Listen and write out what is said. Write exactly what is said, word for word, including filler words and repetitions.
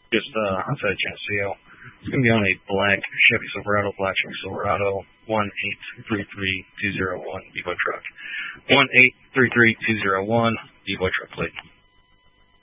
just uh, outside of Geneseo. It's going to be on a black Chevy Silverado, black Chevy Silverado, one eight three three two zero one, Evo truck. one eight three three two zero one, Evo truck plate.